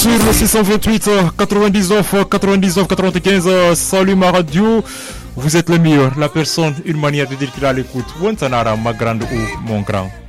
sur le 628 99 99 95. Salut ma radio. Vous êtes le meilleur, la personne, une manière de dire qu'il a l'écoute. Wantanara, ma grande ou mon grand.